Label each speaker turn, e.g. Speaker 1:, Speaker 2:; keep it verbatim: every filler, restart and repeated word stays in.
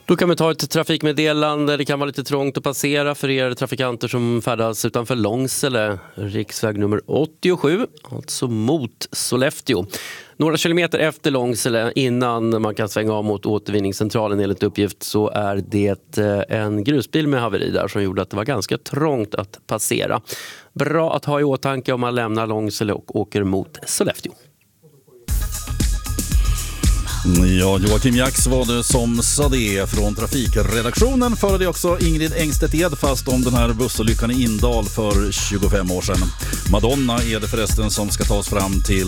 Speaker 1: Då kan vi ta ett trafikmeddelande. Det kan vara lite trångt att passera för er trafikanter som färdas utanför Långsele. Riksväg nummer åttiosju, alltså mot Sollefteå. Några kilometer efter Långsele innan man kan svänga av mot återvinningscentralen enligt uppgift så är det en grusbil med haveri där som gjorde att det var ganska trångt att passera. Bra att ha i åtanke om man lämnar Långsele och åker mot Sollefteå.
Speaker 2: Ja, Joakim Jax var det som sa det från trafikredaktionen. Före det också Ingrid Engstedt fast om den här bussolyckan i Indal för tjugofem år sedan. Madonna är det förresten som ska tas fram till